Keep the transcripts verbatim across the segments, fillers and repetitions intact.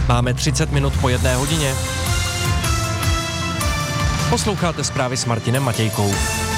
Máme třicet minut po jedné hodině. Posloucháte zprávy s Martinem Matějkou.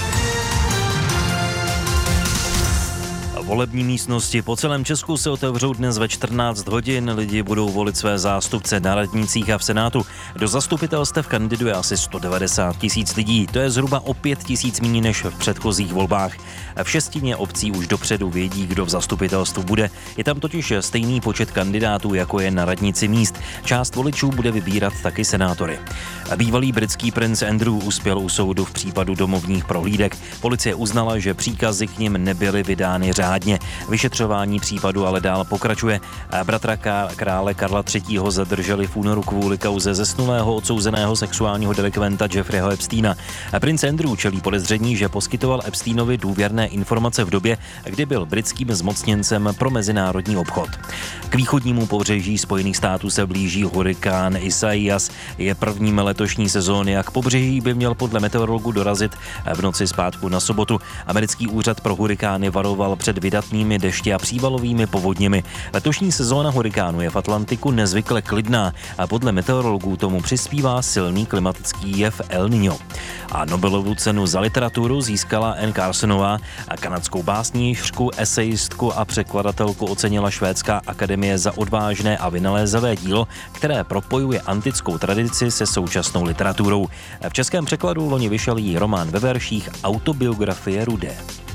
Volební místnosti po celém Česku se otevřou dnes ve čtrnáct hodin. Lidi budou volit své zástupce na radnicích a v Senátu. Do zastupitelstev kandiduje asi sto devadesát tisíc lidí. To je zhruba o pět tisíc méně než v předchozích volbách. V šestině obcí už dopředu vědí, kdo v zastupitelstvu bude. Je tam totiž stejný počet kandidátů, jako je na radnici míst. Část voličů bude vybírat taky senátory. Bývalý britský princ Andrew uspěl u soudu v případu domovních prohlídek. Policie uznala, že příkazy k nim nebyly vydány řádně. Vyšetřování případu ale dál pokračuje. Bratra krále Karla třetího zadrželi v únoru kvůli kauze zesnulého odsouzeného sexuálního delikventa Jeffreyho Epsteina. Princ Andrew čelí podezření, že poskytoval Epsteinovi důvěrné informace v době, kdy byl britským zmocněncem pro mezinárodní obchod. K východnímu pobřeží Spojených států se blíží hurikán Isaias. Je prvním letošní sezóny a k pobřeží by měl podle meteorologů dorazit v noci z pátku na sobotu. Americký úřad pro hurikány varoval před vydatnými dešti a přívalovými povodněmi. Letošní sezóna hurikánu je v Atlantiku nezvykle klidná a podle meteorologů tomu přispívá silný klimatický jev El Niño. A Nobelovu cenu za literaturu získala Anne Carsonová a kanadskou básnířku, esejistku a překladatelku ocenila Švédská akademie za odvážné a vynalézavé dílo, které propojuje antickou tradici se současnou literaturou. V českém překladu loni vyšel jí román ve verších Autobiografie Rudé.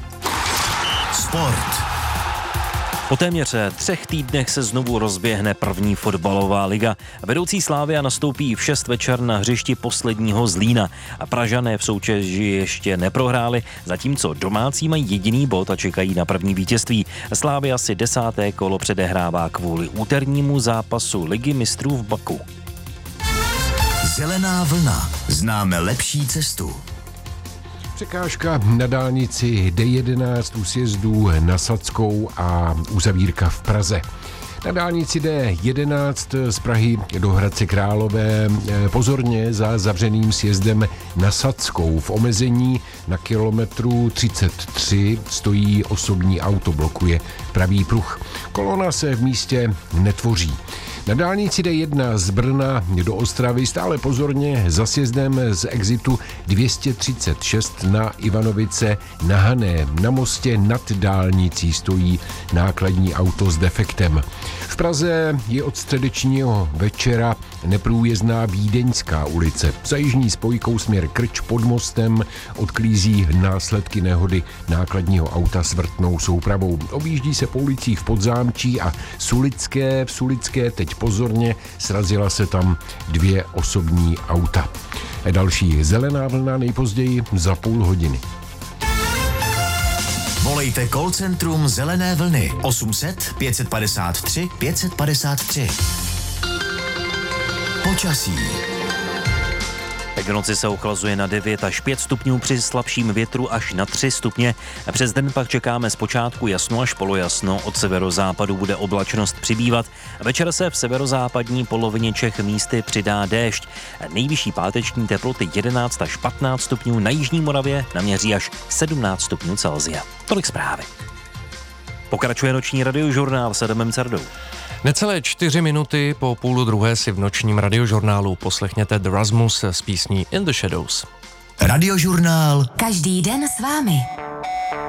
Sport. Po téměř třech týdnech se znovu rozběhne první fotbalová liga. Vedoucí Slavia nastoupí v šest večer na hřišti posledního Zlína. A Pražané v soutěži ještě neprohráli, zatímco domácí mají jediný bod a čekají na první vítězství. Slavia si desáté kolo předehrává kvůli úternímu zápasu Ligy mistrů v Baku. Zelená vlna. Známe lepší cestu. Překážka na dálnici D jedenáct u sjezdu na Sadskou a uzavírka v Praze. Na dálnici D jedenáct z Prahy do Hradce Králové pozorně za zavřeným sjezdem na Sadskou. V omezení na kilometru třicet tři stojí osobní auto, blokuje pravý pruh. Kolona se v místě netvoří. Na dálnici D jedna z Brna do Ostravy stále pozorně za sjezdem z exitu dvě stě třicet šest na Ivanovice na Hané. Na mostě nad dálnicí stojí nákladní auto s defektem. V Praze je od středečního večera neprůjezdná Vídeňská ulice. Za jižní spojkou směr Krč pod mostem odklízí následky nehody nákladního auta s vrtnou soupravou. Objíždí se po ulicích v Podzámčí a Sulické. V Sulické teď pozorně srazila se tam dvě osobní auta. Další zelená vlna nejpozději za půl hodiny. Volejte call centrum Zelené vlny osm set pět padesát tři pět padesát tři. Počasí. V noci se ochlazuje na devět až pět stupňů při slabším větru až na tři stupně. Přes den pak čekáme zpočátku jasno až polojasno, od severozápadu bude oblačnost přibývat. Večer se v severozápadní polovině Čech místy přidá déšť. Nejvyšší páteční teploty jedenáct až patnáct stupňů, na jižní Moravě naměří až sedmnáct stupňů Celsia. Tolik zprávy. Pokračuje noční radiožurnál s Adamem Cardou. Necelé čtyři minuty po půl druhé si v nočním radiožurnálu poslechněte The Rasmus s písní In the Shadows. Radiožurnál. Každý den s vámi.